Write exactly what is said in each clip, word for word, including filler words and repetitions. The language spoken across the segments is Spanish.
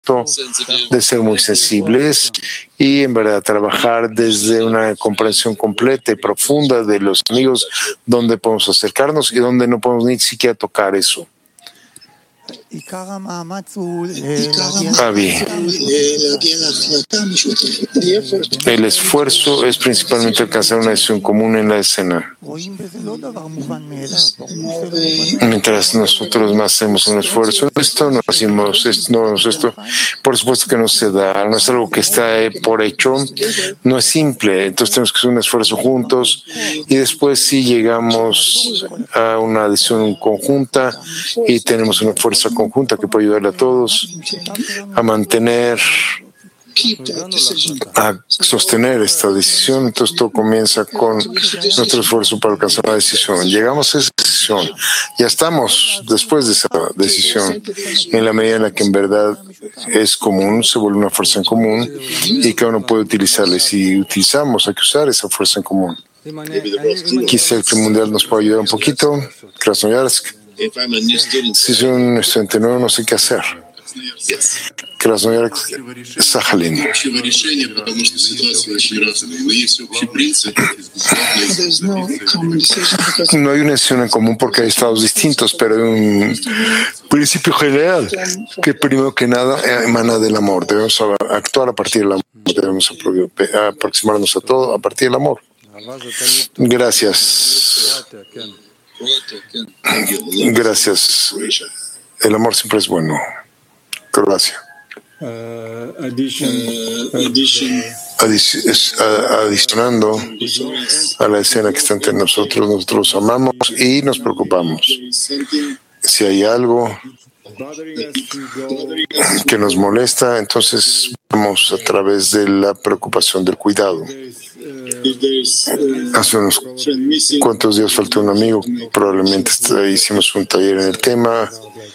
supuesto, de ser muy sensibles y en verdad trabajar desde una comprensión completa y profunda de los amigos, donde podemos acercarnos y donde no podemos ni siquiera tocar eso. Avi, el esfuerzo es principalmente alcanzar una decisión común en la escena. Mientras nosotros más hacemos un esfuerzo, esto no hacemos esto, no esto, por supuesto que no se da, no es algo que está por hecho, no es simple, entonces tenemos que hacer un esfuerzo juntos y después sí llegamos a una decisión conjunta y tenemos una fuerza conjunta que puede ayudarle a todos a mantener, a sostener esta decisión. Entonces todo comienza con nuestro esfuerzo para alcanzar la decisión. Llegamos a esa decisión, ya estamos después de esa decisión, en la medida en la que en verdad es común, se vuelve una fuerza en común y cada uno puede utilizarla. Y si utilizamos, hay que usar esa fuerza en común. Quisiera que el Mundial nos pueda ayudar un poquito. Krasnoyarsk. Si soy un estudiante nuevo, no sé qué hacer. Krasnoyarsk, Sajalín. No hay una decisión en común porque hay estados distintos, pero hay un principio general que primero que nada emana del amor. Debemos actuar a partir del amor, debemos aproximarnos a todo a partir del amor. Gracias. Gracias. El amor siempre es bueno. Croacia. Uh, addition, uh, adicionando a la escena que está entre nosotros, nosotros amamos y nos preocupamos. Si hay algo que nos molesta, entonces vamos a través de la preocupación del cuidado. Hace unos cuantos días faltó un amigo, probablemente hicimos un taller en el tema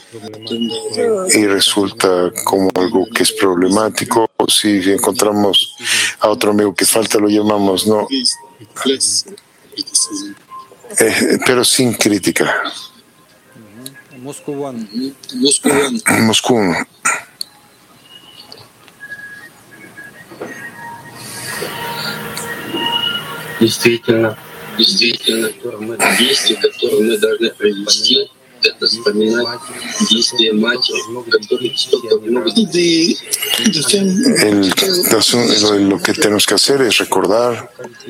y resulta como algo que es problemático. Si encontramos a otro amigo que falta, lo llamamos, no, eh, pero sin crítica. Moscú. Действительно, действительно, действия, которые мы должны провести, это вспоминать действия матери, которые столько много... El, lo que tenemos que hacer es recordar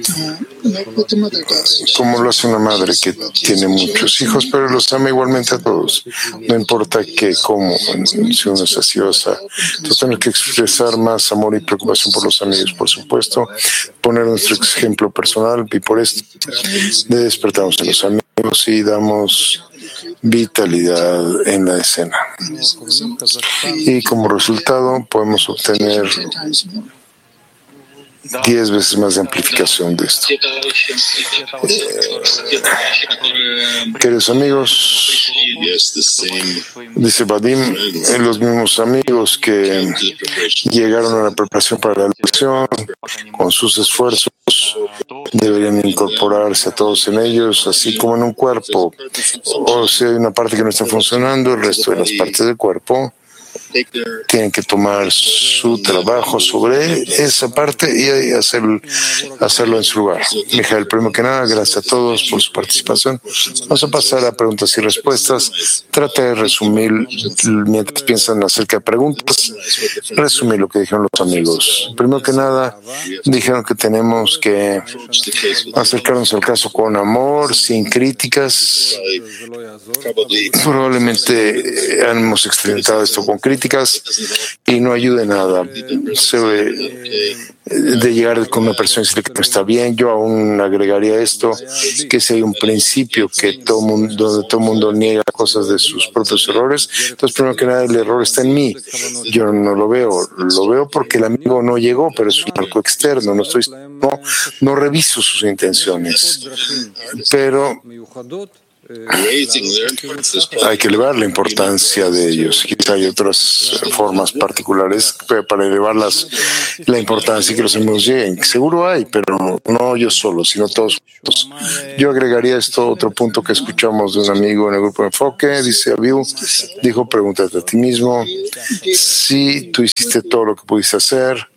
cómo lo hace una madre que tiene muchos hijos, pero los ama igualmente a todos. No importa que cómo, si uno es así o así. Entonces tenemos que expresar más amor y preocupación por los amigos, por supuesto, poner nuestro ejemplo personal y por esto despertamos a los amigos y damos vitalidad en la escena. Y como resultado podemos obtener diez veces más de amplificación de esto. Eh, queridos amigos, dice Vadim, los mismos amigos que llegaron a la preparación para la elección con sus esfuerzos deberían incorporarse a todos en ellos, así como en un cuerpo. O si hay una parte que no está funcionando, el resto de las partes del cuerpo tienen que tomar su trabajo sobre esa parte y hacer, hacerlo en su lugar. Mijael, primero que nada, gracias a todos por su participación. Vamos a pasar a preguntas y respuestas. Trata de resumir, mientras piensan acerca de preguntas, resumir lo que dijeron los amigos. Primero que nada, dijeron que tenemos que acercarnos al caso con amor, sin críticas. Probablemente hemos experimentado esto con críticas y no ayuda en nada. Se ve de llegar con una persona y decirle que no está bien. Yo aún agregaría esto, que si hay un principio que todo mundo, donde todo el mundo niega cosas de sus propios errores, entonces primero que nada el error está en mí. Yo no lo veo, lo veo porque el amigo no llegó, pero es un marco externo, no estoy, no, no reviso sus intenciones. Pero Hay que elevar la importancia de ellos. Quizá hay otras formas particulares para elevar las, la importancia y que los amigos lleguen. Seguro hay, pero no yo solo, sino todos juntos. Yo agregaría esto otro punto que escuchamos de un amigo en el grupo de enfoque. Dice Abiu, dijo, pregúntate a ti mismo si tú hiciste todo lo que pudiste hacer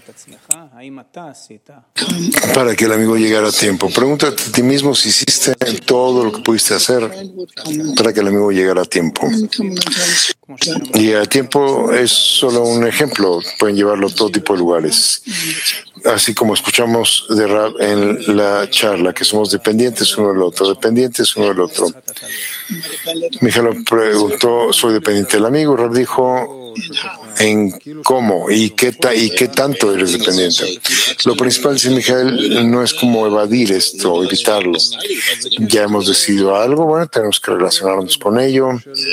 para que el amigo llegara a tiempo. Pregúntate a ti mismo si hiciste todo lo que pudiste hacer para que el amigo llegara a tiempo. Llegar a tiempo es solo un ejemplo. Pueden llevarlo a todo tipo de lugares. Así como escuchamos de Rab en la charla, que somos dependientes uno del otro, dependientes uno del otro. Mijael preguntó, soy dependiente del amigo. Rab dijo, ¿en cómo? ¿Y qué, ta, y qué tanto eres dependiente? Lo principal, dice Mijael, no es como evadir esto, evitarlo. Ya hemos decidido algo, bueno, tenemos que relacionarnos con ello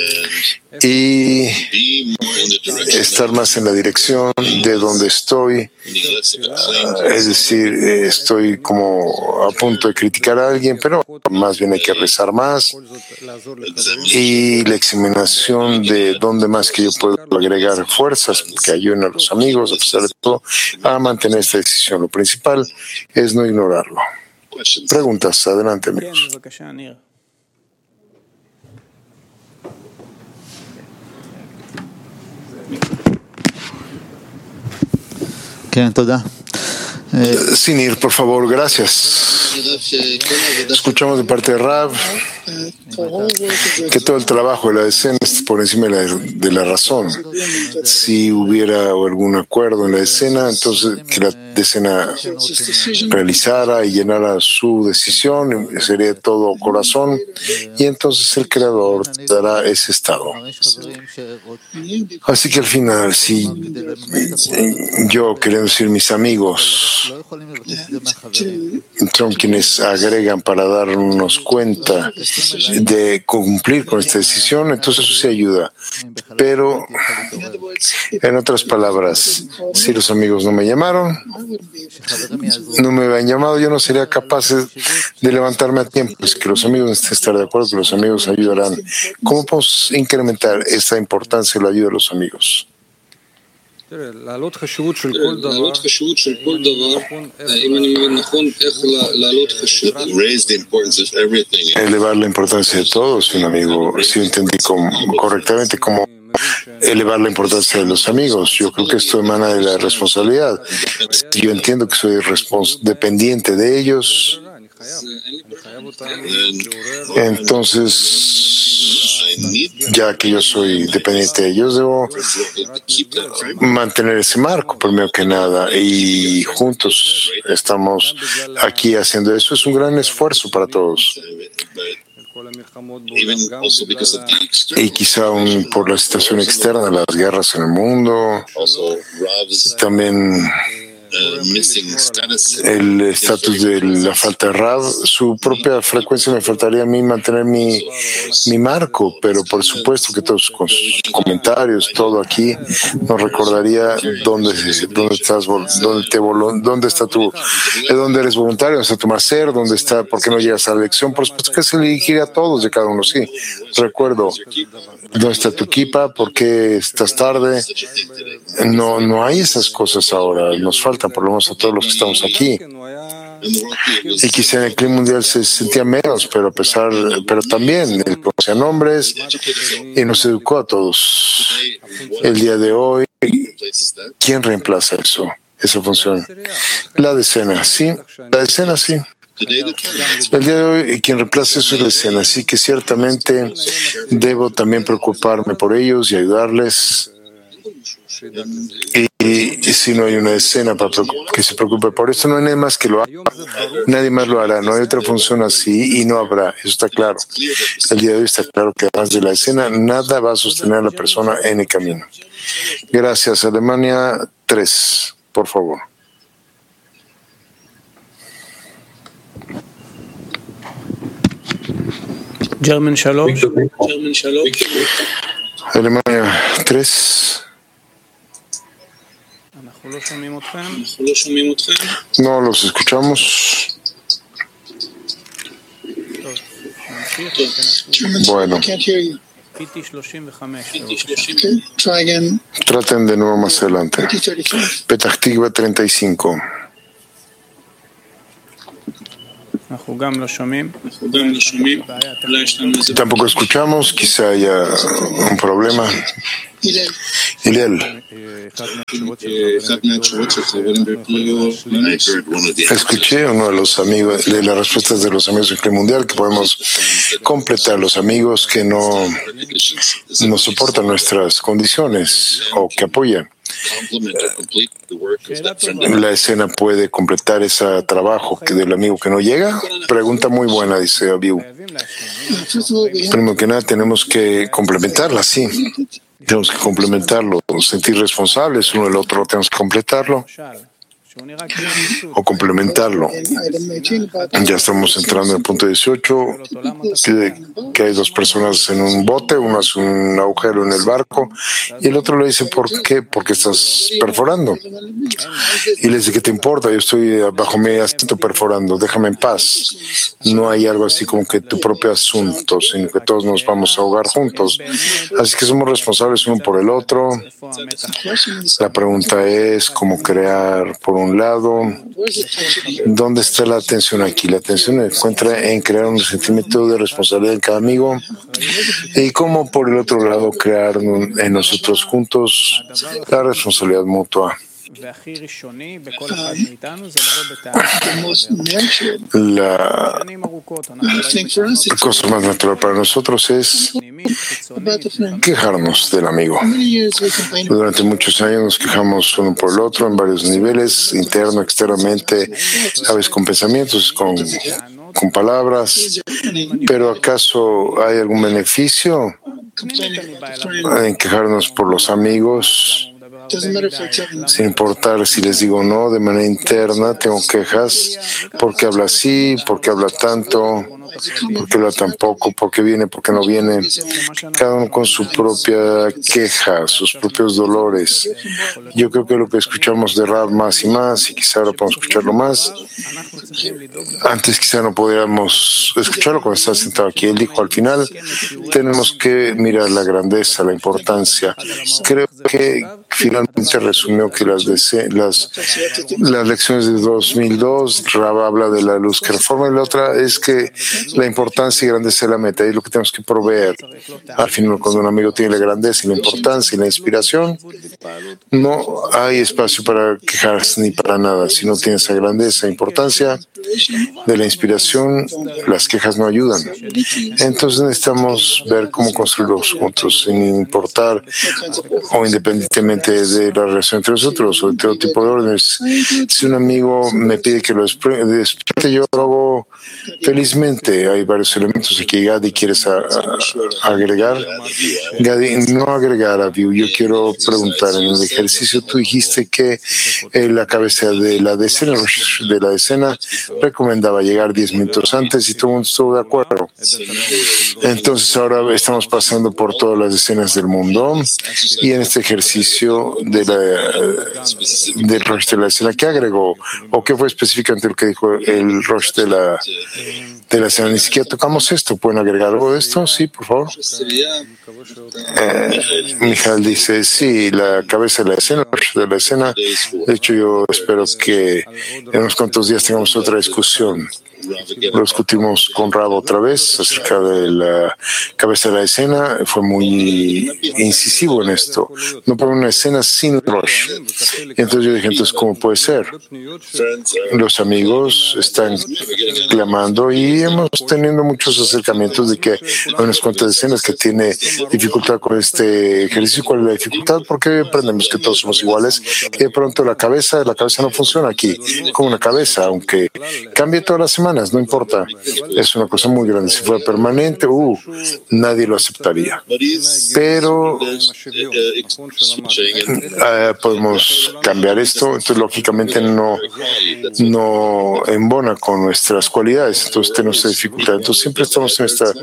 y estar más en la dirección de donde estoy. Es decir, estoy como a punto de criticar a alguien, pero más bien hay que rezar más. Y la examinación de dónde más que yo puedo agregar fuerzas que ayuden a los amigos, a pesar de todo, a mantener esta decisión. Lo principal es no ignorarlo. Preguntas, adelante, amigos. Sin ir, por favor, gracias. Escuchamos de parte de Rav que todo el trabajo de la decena es por encima de la, de la razón. Si hubiera algún acuerdo en la decena, entonces que la decena realizara y llenara su decisión, sería todo corazón, y entonces el Creador dará ese estado. Así que al final, si yo, queriendo decir mis amigos, son quienes agregan para darnos cuenta de cumplir con esta decisión, entonces eso sí ayuda. Pero, en otras palabras, si los amigos no me llamaron, no me habían llamado, yo no sería capaz de levantarme a tiempo. Es que los amigos necesitan estar de acuerdo, que los amigos ayudarán. ¿Cómo podemos incrementar esta importancia y la ayuda de los amigos? להעלות חשיבות של כל דבר, להעלות חשיבות של כל דבר, אם אני מבין נכון, איך להעלות חשיבות. Elevar la importancia de todos, un amigo, si entendí como, correctamente cómo elevar la importancia de los amigos. Yo creo que esto emana de la responsabilidad. Yo entiendo que soy dependiente de ellos. Entonces, ya que yo soy dependiente de ellos, debo mantener ese marco, primero que nada, y juntos estamos aquí haciendo eso. Es un gran esfuerzo para todos. Y quizá aún por la situación externa, las guerras en el mundo, también el estatus de la falta de Rav, su propia frecuencia me faltaría a mí mantener mi, mi marco, pero por supuesto que todos con sus comentarios, todo aquí nos recordaría dónde, dónde estás, dónde, te, dónde está tu, dónde eres voluntario, dónde está tu máster, dónde está, por qué no llegas a la lección. Por supuesto que se dirigiría a todos de cada uno, sí. Recuerdo, ¿dónde está tu kippah? ¿Por qué estás tarde? No, no hay esas cosas ahora, nos faltan por lo menos a todos los que estamos aquí. Y quizá en el clima mundial se sentía menos, pero a pesar, pero también él conocía nombres y nos educó a todos. El día de hoy, ¿quién reemplaza eso? Esa función. La decena, sí. La decena, sí. El día de hoy, quien reemplaza eso es la decena, así que ciertamente debo también preocuparme por ellos y ayudarles. Y, y si no hay una escena para que se preocupe por esto, no hay nadie más que lo haga. Nadie más lo hará. No hay otra función así y no habrá. Eso está claro. El día de hoy está claro que además de la escena, nada va a sostener a la persona en el camino. Gracias. Alemania tres, por favor. German Shalom. Alemania tres. No los escuchamos. Bueno, traten de nuevo más adelante. Petah Tikva treinta y cinco. Tampoco escuchamos, quizá haya un problema. Hillel, escuché uno de los amigos, de las respuestas de los amigos del Club Mundial, que podemos completar los amigos que no, no soportan nuestras condiciones o que apoyan. La escena puede completar ese trabajo que del amigo que no llega. Pregunta muy buena, dice Abiu. Primero que nada, tenemos que complementarla, sí. Tenemos que complementarlo, sentir responsables uno del otro, tenemos que completarlo o complementarlo. Ya estamos entrando en el punto dieciocho, que, que hay dos personas en un bote, uno hace un agujero en el barco y el otro le dice, ¿por qué? Porque estás perforando. Y le dice, ¿qué te importa? Yo estoy bajo mi asiento perforando, déjame en paz. No hay algo así como que tu propio asunto, sino que todos nos vamos a ahogar juntos. Así que somos responsables uno por el otro. La pregunta es cómo crear, por un lado, ¿dónde está la atención aquí? La atención se encuentra en crear un sentimiento de responsabilidad en cada amigo y cómo, por el otro lado, crear en nosotros juntos la responsabilidad mutua. La cosa más natural para nosotros es quejarnos del amigo. Durante muchos años nos quejamos uno por el otro en varios niveles, interno, externamente, a veces con pensamientos, con, con palabras. Pero ¿acaso hay algún beneficio en quejarnos por los amigos? Sin importar si les digo no, de manera interna tengo quejas, porque habla así, porque habla tanto, porque habla tan poco, porque viene, porque no viene, cada uno con su propia queja, sus propios dolores. Yo creo que lo que escuchamos de Rab más y más, y quizá ahora podemos escucharlo más, antes quizá no podíamos escucharlo cuando estaba sentado aquí. Él dijo al final, tenemos que mirar la grandeza, la importancia. Creo que finalmente resumió que las, las, las lecciones de dos mil dos, Rab habla de la luz que reforma, y la otra es que la importancia y grandeza de la meta es lo que tenemos que proveer. Al final, cuando un amigo tiene la grandeza y la importancia y la inspiración, no hay espacio para quejarse ni para nada. Si no tiene esa grandeza e importancia de la inspiración, las quejas no ayudan. Entonces necesitamos ver cómo construirlos juntos, sin importar o independientemente de la relación entre nosotros o de todo tipo de órdenes. Si un amigo me pide que lo despierte, yo lo hago felizmente. Hay varios elementos aquí. Gadi, ¿quieres a, a, agregar? Gadi, no agregar a View. Yo quiero preguntar, en el ejercicio tú dijiste que eh, la cabeza de la decena, de la decena recomendaba llegar diez minutos antes y todo el mundo estuvo de acuerdo. Entonces ahora estamos pasando por todas las decenas del mundo y en este ejercicio de la, del Rosh de la escena, ¿qué agregó? ¿O qué fue específicamente lo que dijo el Rosh de la, de la escena? Ni siquiera tocamos esto. ¿Pueden agregar algo de esto? Sí, por favor. Eh, Mijal dice, sí, la cabeza de la escena, de la escena. De hecho, yo espero que en unos cuantos días tengamos otra discusión. Lo discutimos con Rab otra vez acerca de la cabeza de la escena. Fue muy incisivo en esto. No para una escena sin Rosh. Y entonces yo dije, entonces, ¿cómo puede ser? Los amigos están clamando y hemos teniendo muchos acercamientos de que hay unas cuantas escenas que tiene dificultad con este ejercicio. ¿Cuál es la dificultad? Porque aprendemos que todos somos iguales y de pronto la cabeza, la cabeza no funciona aquí como una cabeza, aunque cambie todas las semanas. No importa, es una cosa muy grande. Si fuera permanente, uh, nadie lo aceptaría. Pero eh, podemos cambiar esto. Entonces, lógicamente, no, no embona con nuestras cualidades. Entonces, tenemos esa dificultad. Entonces, siempre estamos en esta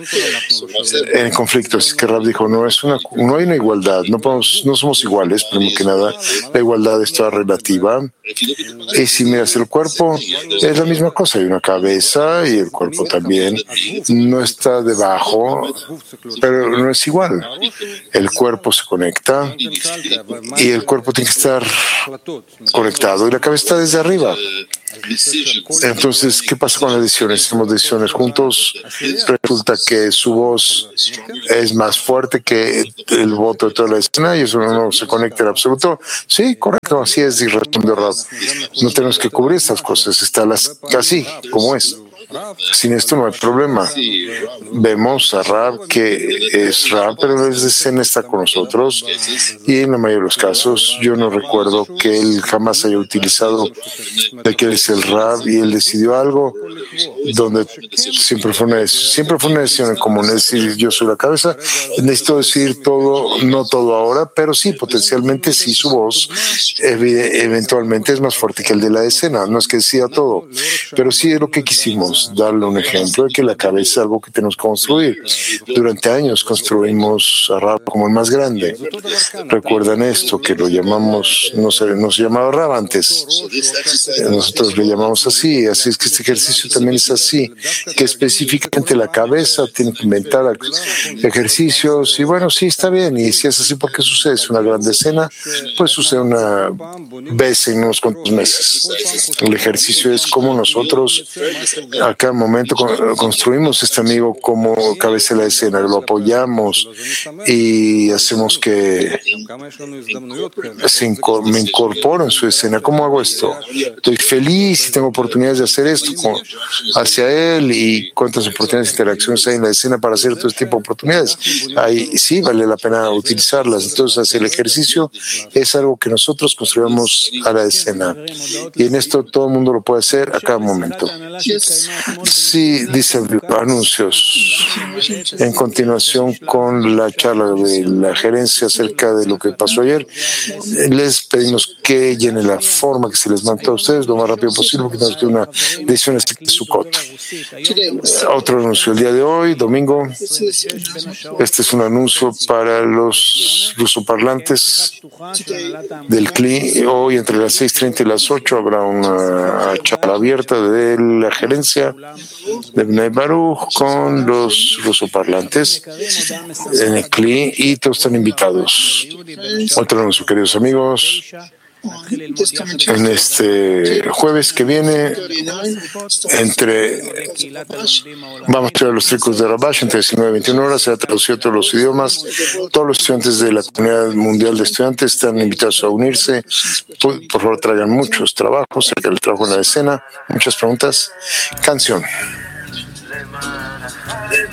en conflicto. Así que Rab dijo, no es una, no hay una igualdad. No podemos, no somos iguales, primero que nada. La igualdad es toda relativa. Y si miras el cuerpo, es la misma cosa. Hay una cabeza y el cuerpo también no está debajo, pero no es igual. El cuerpo se conecta y el cuerpo tiene que estar conectado y la cabeza está desde arriba. Entonces, ¿qué pasa con las decisiones? Hacemos decisiones juntos. Resulta que su voz es más fuerte que el voto de toda la escena y eso no se conecta en absoluto. Sí, correcto, así es, y respondió Rab. No tenemos que cubrir estas cosas, está las, así como es. Sin esto no hay problema. Vemos a Rab que es Rab, pero desde escena está con nosotros y en la mayoría de los casos yo no recuerdo que él jamás haya utilizado de que él es el Rab y él decidió algo donde siempre fue una decisión, siempre fue una decisión en común, es decir, yo soy la cabeza, necesito decir todo, no todo ahora, pero sí, potencialmente sí su voz eventualmente es más fuerte que el de la escena, no es que decida todo, pero sí es lo que quisimos. Darle un ejemplo de que la cabeza es algo que tenemos que construir. Durante años construimos a Rab como el más grande. Recuerdan esto, que lo llamamos, no se, no se llamaba Rab antes. Nosotros lo llamamos así. Así es que este ejercicio también es así, que específicamente la cabeza tiene que inventar ejercicios. Y bueno, sí, está bien. Y si es así, ¿por qué sucede? Es una gran escena, pues sucede una vez en unos cuantos meses. El ejercicio es como nosotros a cada momento construimos este amigo como cabeza de la escena, lo apoyamos y hacemos que se inco- me incorporo en su escena. ¿Cómo hago esto? Estoy feliz y tengo oportunidades de hacer esto con, hacia él y cuántas oportunidades de interacciones hay en la escena para hacer todo este tipo de oportunidades. Ahí sí vale la pena utilizarlas. Entonces, hacer el ejercicio es algo que nosotros construimos a la escena y en esto todo el mundo lo puede hacer a cada momento. Sí, dice anuncios. En continuación con la charla de la gerencia acerca de lo que pasó ayer, les pedimos que llenen la forma que se les mandó a ustedes lo más rápido posible porque tenemos que una decisión de Sukkot. Otro anuncio el día de hoy, domingo. Este es un anuncio para los rusoparlantes del C L I. Hoy entre las seis treinta y las ocho habrá una charla abierta de la gerencia de Bnei Baruch con los rusoparlantes en el C L I y todos están invitados. Otro anuncio, queridos amigos. En este jueves que viene, entre vamos a ver los tricos de Rabash entre diecinueve y veintiuna horas, será traducido a todos los idiomas. Todos los estudiantes de la comunidad mundial de estudiantes están invitados a unirse. Por, por favor, traigan muchos trabajos, cerca del trabajo en la escena. Muchas preguntas. Canción.